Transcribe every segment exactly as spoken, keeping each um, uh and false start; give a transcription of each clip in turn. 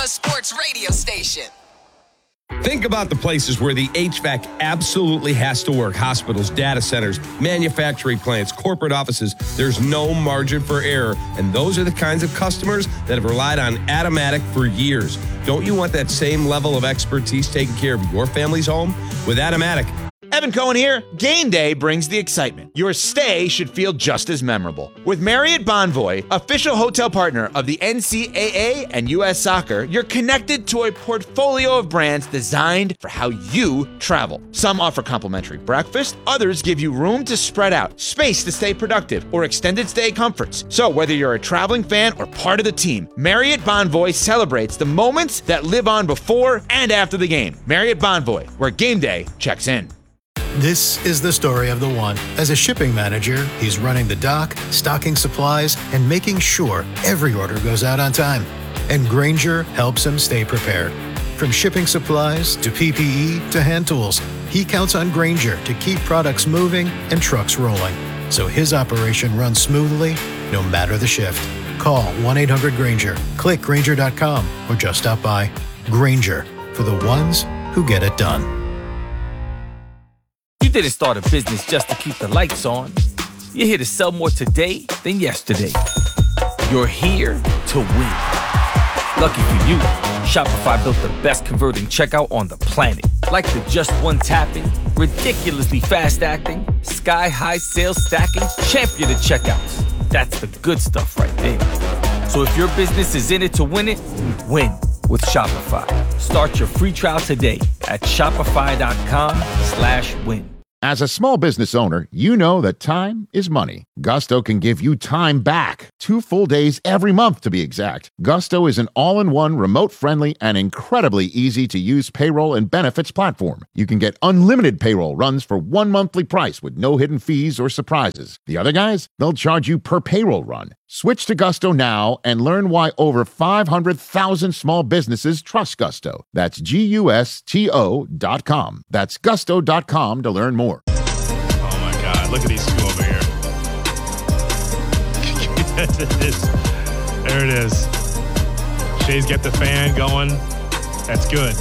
Alabama sports radio station. Think about the places where the H V A C absolutely has to work. Hospitals, data centers, manufacturing plants, corporate offices. There's no margin for error. And those are the kinds of customers that have relied on Atomatic for years. Don't you want that same level of expertise taking care of your family's home? With Atomatic. Evan Cohen here. Game day brings the excitement. Your stay should feel just as memorable. With Marriott Bonvoy, official hotel partner of the N C double A and U S Soccer, you're connected to a portfolio of brands designed for how you travel. Some offer complimentary breakfast, others give you room to spread out, space to stay productive, or extended stay comforts. So whether you're a traveling fan or part of the team, Marriott Bonvoy celebrates the moments that live on before and after the game. Marriott Bonvoy, where game day checks in. This is the story of the one. As a shipping manager, he's running the dock, stocking supplies, and making sure every order goes out on time. And Grainger helps him stay prepared. From shipping supplies to P P E to hand tools, he counts on Grainger to keep products moving and trucks rolling, so his operation runs smoothly no matter the shift. Call one eight hundred Grainger, click Grainger dot com, or just stop by. Grainger, for the ones who get it done. You didn't start a business just to keep the lights on. You're here to sell more today than yesterday. You're here to win. Lucky for you, Shopify built the best converting checkout on the planet. Like the just one tapping, ridiculously fast acting, sky-high sales stacking, champion of checkouts. That's the good stuff right there. So if your business is in it to win it, win with Shopify. Start your free trial today at shopify.com slash win. As a small business owner, you know that time is money. Gusto can give you time back. Two full days every month, to be exact. Gusto is an all-in-one, remote-friendly, and incredibly easy-to-use payroll and benefits platform. You can get unlimited payroll runs for one monthly price with no hidden fees or surprises. The other guys, they'll charge you per payroll run. Switch to Gusto now and learn why over five hundred thousand small businesses trust Gusto. That's G U S T O dot com. That's gusto dot com to learn more. Oh, my God. Look at these two over here. There it is. Shay's got the fan going. That's good.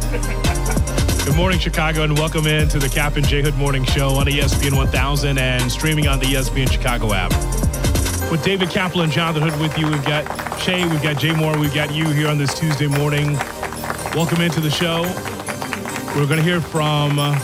Good morning, Chicago, and welcome into the Cap and J Hood Morning Show on E S P N one thousand and streaming on the E S P N Chicago app. With David Kaplan and Jonathan Hood with you, we've got Shay, we've got Jay Moore, we've got you here on this Tuesday morning. Welcome into the show. We're going to hear from uh,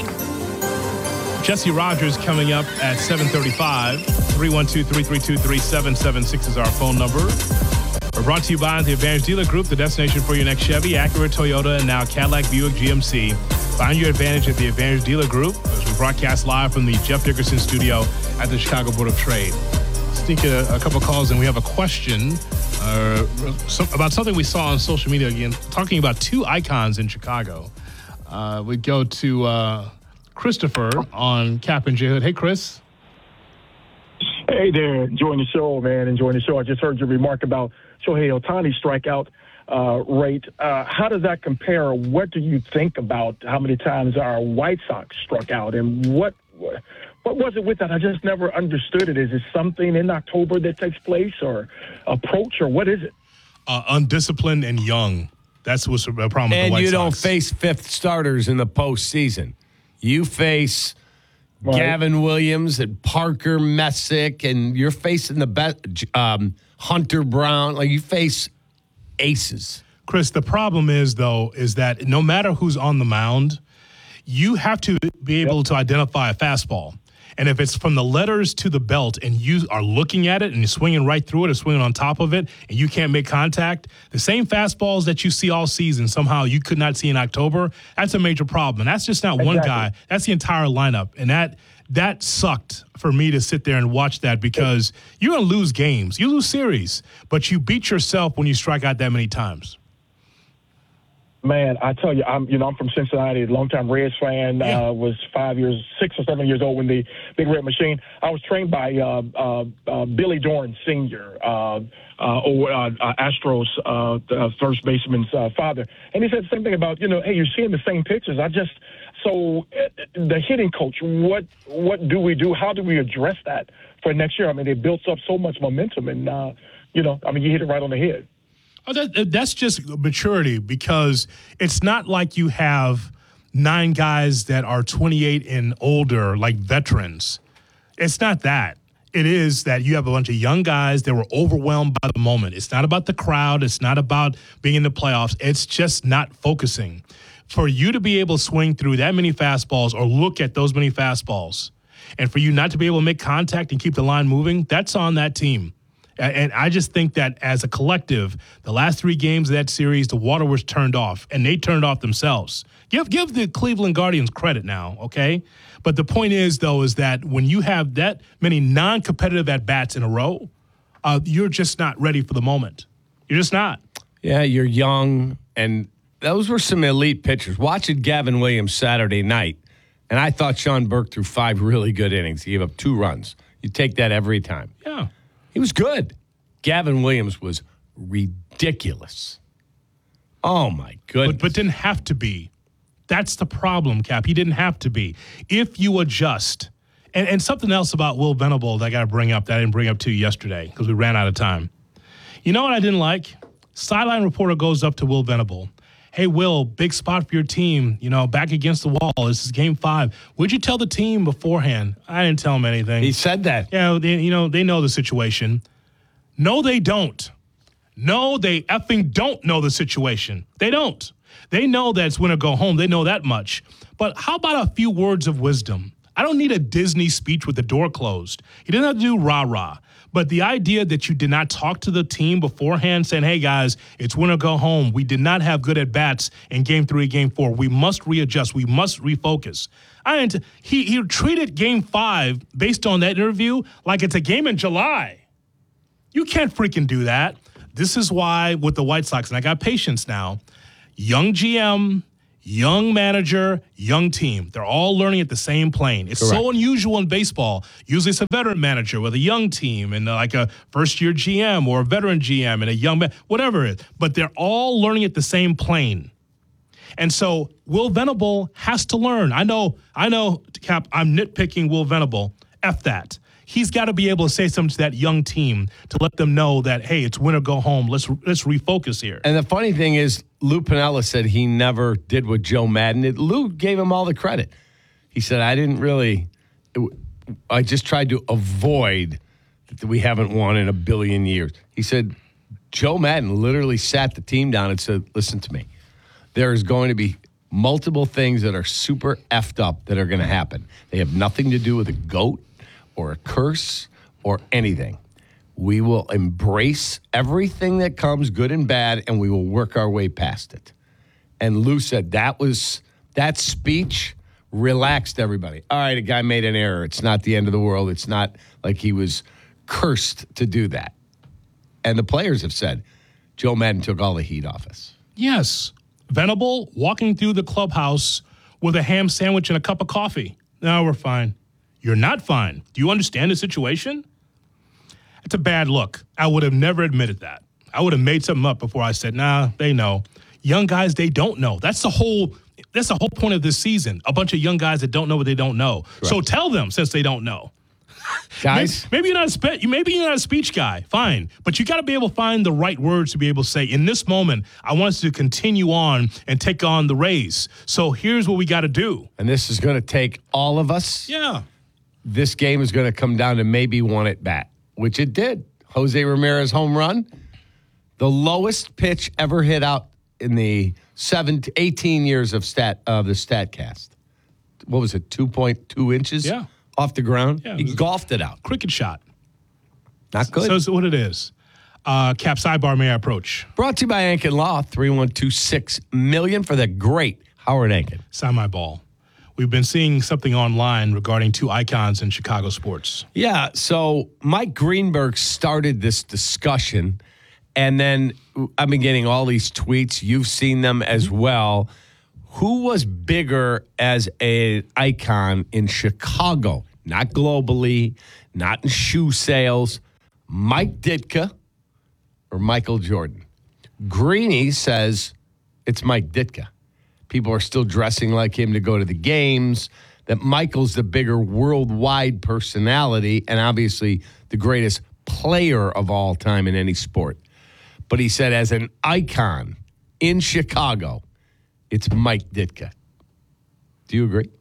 Jesse Rogers coming up at seven thirty-five. three one two, three three two, three seven seven six is our phone number. We're brought to you by the Advantage Dealer Group, the destination for your next Chevy, Acura, Toyota, and now Cadillac, Buick, G M C. Find your advantage at the Advantage Dealer Group as we broadcast live from the Jeff Dickerson studio at the Chicago Board of Trade. Sneak a, a couple calls, and we have a question uh, so, about something we saw on social media, again, talking about two icons in Chicago. Uh, we go to uh, Christopher on Cap and J Hood. Hey, Chris. Hey there. Enjoying the show, man. Enjoying the show. I just heard your remark about Shohei Ohtani's strikeout uh, rate. Uh, how does that compare? What do you think about how many times our White Sox struck out, and what what, what was it with that? I just never understood it. Is it something in October that takes place, or approach, or what is it? Uh, undisciplined and young. That's what's the problem with and the White you Sox. don't face fifth starters in the postseason. You face right. Gavin Williams and Parker Messick, and you're facing the best um, Hunter Brown. Like, you face aces. Chris, the problem is, though, is that no matter who's on the mound, you have to be able yep. to identify a fastball. And if it's from the letters to the belt and you are looking at it and you're swinging right through it or swinging on top of it and you can't make contact, the same fastballs that you see all season somehow you could not see in October, that's a major problem. And that's just not exactly. one guy. That's the entire lineup. And that that sucked for me to sit there and watch that, because you're going to lose games. You lose series, but you beat yourself when you strike out that many times. Man, I tell you, I'm you know I'm from Cincinnati, a longtime Reds fan. Yeah. Uh, was five years, six or seven years old when the Big Red Machine. I was trained by uh, uh, uh, Billy Dorn Senior, uh, uh, or uh, uh, Astros uh, the first baseman's uh, father, and he said the same thing about you know, hey, you're seeing the same pictures. I just so uh, the hitting coach, what what do we do? How do we address that for next year? I mean, they built up so much momentum, and uh, you know, I mean, you hit it right on the head. Oh, that, that's just maturity, because it's not like you have nine guys that are twenty-eight and older, like veterans. It's not that. It is that you have a bunch of young guys that were overwhelmed by the moment. It's not about the crowd. It's not about being in the playoffs. It's just not focusing. For you to be able to swing through that many fastballs or look at those many fastballs, and for you not to be able to make contact and keep the line moving, that's on that team. And I just think that as a collective, the last three games of that series, the water was turned off, and they turned off themselves. Give give the Cleveland Guardians credit now, okay? But the point is, though, is that when you have that many non-competitive at-bats in a row, uh, you're just not ready for the moment. You're just not. Yeah, you're young, and those were some elite pitchers. Watching Gavin Williams Saturday night, and I thought Sean Burke threw five really good innings. He gave up two runs. You take that every time. Yeah. He was good. Gavin Williams was ridiculous. Oh, my goodness. But, but didn't have to be. That's the problem, Cap. He didn't have to be. If you adjust, and, and something else about Will Venable that I got to bring up that I didn't bring up to you yesterday because we ran out of time. You know what I didn't like? Sideline reporter goes up to Will Venable. Hey, Will, big spot for your team, you know, back against the wall. This is game five. What'd you tell the team beforehand? I didn't tell him anything. He said that. Yeah, they, you know, they know the situation. No, they don't. No, they effing don't know the situation. They don't. They know that it's win or go home. They know that much. But how about a few words of wisdom? I don't need a Disney speech with the door closed. He didn't have to do rah-rah. But the idea that you did not talk to the team beforehand saying, hey, guys, it's win or go home. We did not have good at-bats in game three, game four. We must readjust. We must refocus. And he, he treated game five, based on that interview, like it's a game in July. You can't freaking do that. This is why with the White Sox, and I got patience now, young G M, young manager, young team. They're all learning at the same plane. It's Correct. so unusual in baseball. Usually it's a veteran manager with a young team and uh, like a first-year G M or a veteran G M and a young man, whatever it is. But they're all learning at the same plane. And so Will Venable has to learn. I know, I know, Cap, I'm nitpicking Will Venable. F that. He's got to be able to say something to that young team to let them know that, hey, it's win or go home. Let's let's refocus here. And the funny thing is, Lou Piniella said he never did what Joe Madden did. Lou gave him all the credit. He said, I didn't really, I just tried to avoid that we haven't won in a billion years. He said, Joe Madden literally sat the team down and said, listen to me. There's going to be multiple things that are super effed up that are going to happen. They have nothing to do with a GOAT or a curse or anything. We will embrace everything that comes, good and bad, and we will work our way past it. And Lou said that was, that speech relaxed everybody. All right, a guy made an error. It's not the end of the world. It's not like he was cursed to do that. And the players have said, Joe Madden took all the heat off us. Yes. Venable walking through the clubhouse with a ham sandwich and a cup of coffee. No, we're fine. You're not fine. Do you understand the situation? It's a bad look. I would have never admitted that. I would have made something up before I said, nah, they know. Young guys, they don't know. That's the whole that's the whole point of this season. A bunch of young guys that don't know what they don't know. Correct. So tell them since they don't know. Guys, maybe, maybe you're not a spe- maybe you're not a speech guy. Fine, but you got to be able to find the right words to be able to say. In this moment, I want us to continue on and take on the Rays. So here's what we got to do. And this is going to take all of us. Yeah. This game is going to come down to maybe one at bat, which it did. Jose Ramirez home run, the lowest pitch ever hit out in the seven, eighteen years of stat of the StatCast. What was it? two point two inches. Yeah. Off the ground. Yeah, He golfed it out. Cricket shot. Not good. So that's what it is. Uh, Cap, sidebar, may I approach? Brought to you by Ankin Law, three one two six million for the great Howard Ankin. Sign my ball. We've been seeing something online regarding two icons in Chicago sports. Yeah, so Mike Greenberg started this discussion, and then I've been getting all these tweets. You've seen them as well. Who was bigger as an icon in Chicago? Not globally, not in shoe sales. Mike Ditka or Michael Jordan? Greeny says it's Mike Ditka. People are still dressing like him to go to the games, that Michael's the bigger worldwide personality and obviously the greatest player of all time in any sport. But he said, as an icon in Chicago, it's Mike Ditka. Do you agree?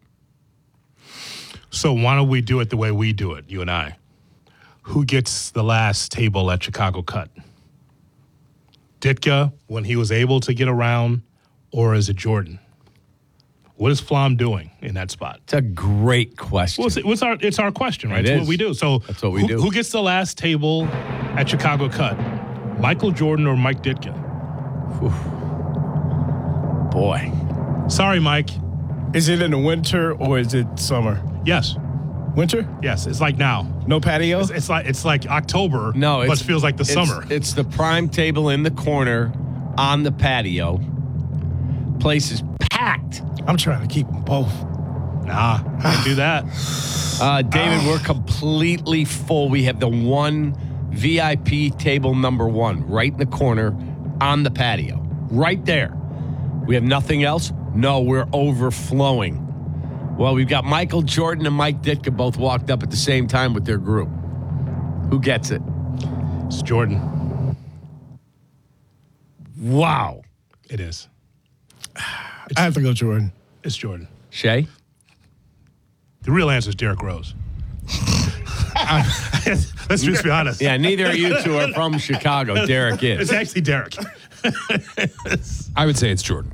So why don't we do it the way we do it, you and I? Who gets the last table at Chicago Cut? Ditka, when he was able to get around, or is it Jordan? What is Flom doing in that spot? It's a great question. Well, it's, it's our it's our question, right? It It's is. what we do. So That's what we who, do. Who gets the last table at Chicago Cut? Michael Jordan or Mike Ditka? Boy. Sorry, Mike. Is it in the winter or is it summer? Yes. Winter? Yes. It's like now. No patio? It's, it's like it's like October. No, but it's, it feels like the it's- summer. It's the prime table in the corner on the patio. Place is packed. I'm trying to keep them both. Nah, can't do that. Uh, David, we're completely full. We have the one V I P table number one right in the corner on the patio. Right there. We have nothing else? No, we're overflowing. Well, we've got Michael Jordan and Mike Ditka both walked up at the same time with their group. Who gets it? It's Jordan. Wow. It is. I have to go Jordan. It's Jordan. Shay? The real answer is Derrick Rose. Let's just be honest. Yeah, neither of you two are from Chicago. Derek It's is. actually Derrick. I would say it's Jordan.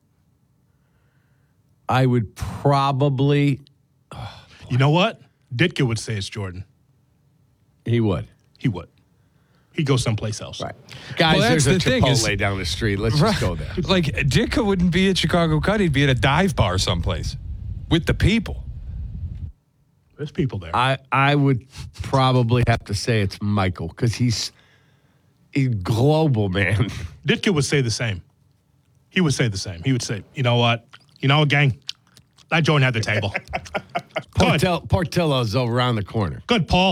I would probably, You know what? Ditka would say it's Jordan. he would. He would. He'd go someplace else. Right. Guys, Well, that's there's a the thing Chipotle is- down the street. Let's just go there. Like, Ditka wouldn't be at Chicago Cut. He'd be at a dive bar someplace with the people. There's people there. I, I would probably have to say it's Michael because he's, he's global, man. Ditka would say the same. He would say the same. He would say, you know what? You know what, gang? Let Jordan have the table. Good. Portillo's over around the corner. Good, Paul.